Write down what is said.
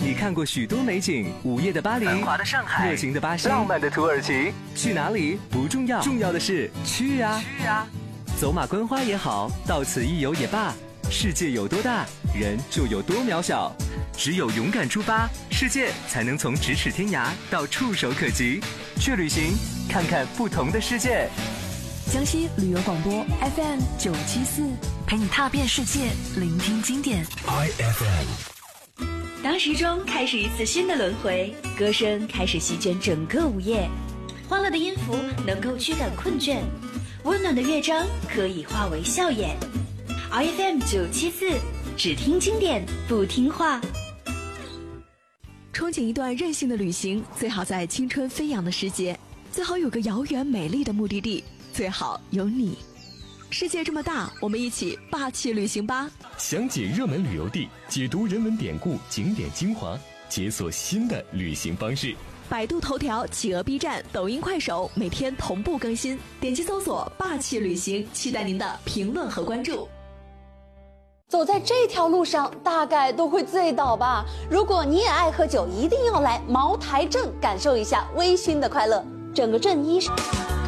你看过许多美景，午夜的巴黎， 繁华的上海， 热情的巴西， 浪漫的土耳其。 去哪里不重要，重要的是去啊！走马观花也好，到此一游也罢，世界有多大，人就有多渺小。只有勇敢出发，世界才能从咫尺天涯到触手可及。去旅行，看看不同的世界。 江西旅游广播 FM 974，陪你踏遍世界，聆听经典。 IFM。当时钟开始一次新的轮回，歌声开始席卷整个午夜，欢乐的音符能够驱赶困倦，温暖的乐章可以化为笑颜。IFM 974，只听经典不听话。 憧憬一段任性的旅行，最好在青春飞扬的时节，最好有个遥远美丽的目的地，最好有你。世界这么大，我们一起霸气旅行吧！ 详解热门旅游地，解读人文典故、景点精华，解锁新的旅行方式。 百度头条、企鹅 B 站、抖音、快手每天同步更新，点击搜索“霸气旅行”，期待您的评论和关注。 走在这条路上，大概都会醉倒吧。如果你也爱喝酒，一定要来茅台镇感受一下微醺的快乐。整个镇依